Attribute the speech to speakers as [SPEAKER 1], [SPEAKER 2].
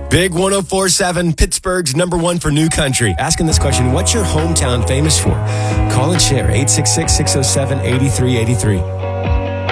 [SPEAKER 1] Big 104.7, Pittsburgh's number one for new country. Asking this question, what's your hometown famous for? Call and share, 866-607-8383.